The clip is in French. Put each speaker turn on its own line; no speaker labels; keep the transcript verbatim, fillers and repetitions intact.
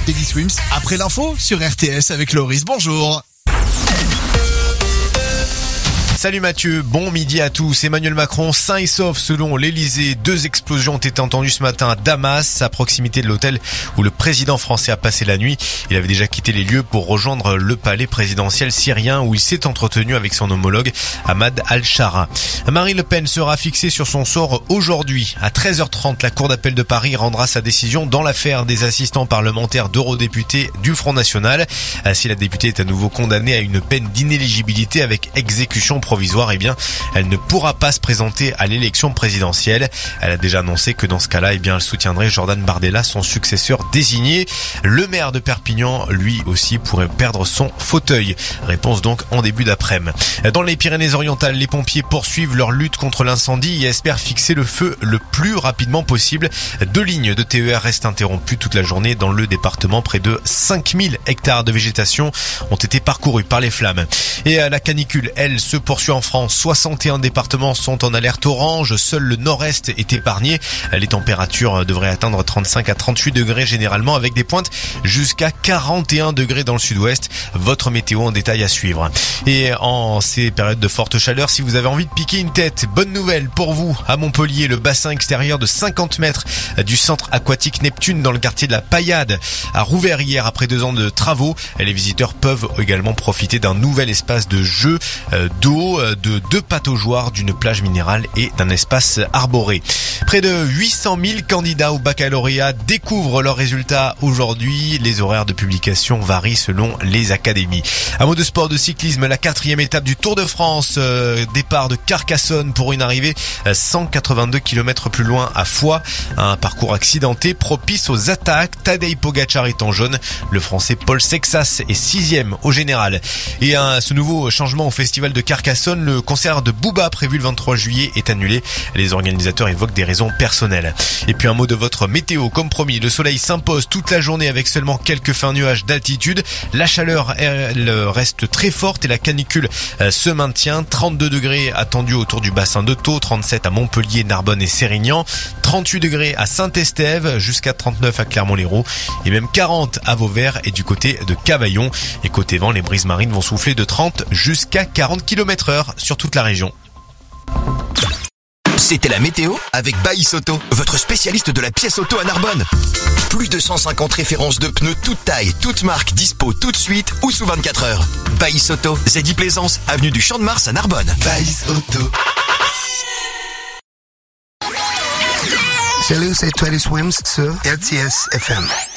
Teddy Swims, après l'info sur R T S avec Loris. Bonjour.
Salut Mathieu, bon midi à tous. Emmanuel Macron, sain et sauf selon l'Elysée. Deux explosions ont été entendues ce matin à Damas, à proximité de l'hôtel où le président français a passé la nuit. Il avait déjà quitté les lieux pour rejoindre le palais présidentiel syrien où il s'est entretenu avec son homologue Ahmad Al-Shara. Marine Le Pen sera fixée sur son sort aujourd'hui. À treize heures trente, la Cour d'appel de Paris rendra sa décision dans l'affaire des assistants parlementaires d'eurodéputés du Front National. Si la députée est à nouveau condamnée à une peine d'inéligibilité avec exécution provisoire, eh bien, elle ne pourra pas se présenter à l'élection présidentielle. Elle a déjà annoncé que dans ce cas-là, eh bien, elle soutiendrait Jordan Bardella, son successeur désigné. Le maire de Perpignan, lui aussi, pourrait perdre son fauteuil. Réponse donc en début d'après-midi. Dans les Pyrénées-Orientales, les pompiers poursuivent leur lutte contre l'incendie et espèrent fixer le feu le plus rapidement possible. Deux lignes de T E R restent interrompues toute la journée dans le département. Près de cinq mille hectares de végétation ont été parcourus par les flammes. Et la canicule, elle, se poursuit en France. soixante et un départements sont en alerte orange. Seul le nord-est est épargné. Les températures devraient atteindre trente-cinq à trente-huit degrés généralement, avec des pointes jusqu'à quarante et un degrés dans le sud-ouest. Votre météo en détail à suivre. Et en ces périodes de forte chaleur, si vous avez envie de piquer une tête, bonne nouvelle pour vous. À Montpellier, le bassin extérieur de cinquante mètres du centre aquatique Neptune dans le quartier de la Paillade a rouvert hier après deux ans de travaux. Les visiteurs peuvent également profiter d'un nouvel espace de jeu d'eau, de deux pataugeoires, d'une plage minérale et d'un espace arboré. Près de huit cent mille candidats au baccalauréat découvrent leurs résultats aujourd'hui. Les horaires de publication varient selon les académies. Un mot de sport, de cyclisme, la quatrième étape du Tour de France. Euh, départ de Carcassonne pour une arrivée cent quatre-vingt-deux kilomètres plus loin à Foix. Un parcours accidenté propice aux attaques. Tadej Pogacar est en jaune. Le Français Paul Sexas est sixième au général. Et un, ce nouveau changement au festival de Carcassonne, le concert de Booba prévu le vingt-trois juillet est annulé. Les organisateurs évoquent des raisons personnelles. Et puis un mot de votre météo, comme promis, le soleil s'impose toute la journée avec seulement quelques fins nuages d'altitude. La chaleur, elle, reste très forte et la canicule se maintient. trente-deux degrés attendus autour du bassin de Thau, trente-sept à Montpellier, Narbonne et Sérignan, trente-huit degrés à Saint-Estève, jusqu'à trente-neuf à Clermont-Lérault et même quarante à Vauvert et du côté de Cavaillon. Et côté vent, les brises marines vont souffler de trente jusqu'à quarante kilomètres heure sur toute la région.
C'était la météo avec Baïs Auto, votre spécialiste de la pièce auto à Narbonne. Plus de cent cinquante références de pneus toutes tailles, toutes marques, dispo tout de suite ou sous vingt-quatre heures. Baïs Auto, Zeddy Plaisance, avenue du Champ de Mars à Narbonne.
Baïs Auto. Salut, c'est Teddy Swims sur R T S F M.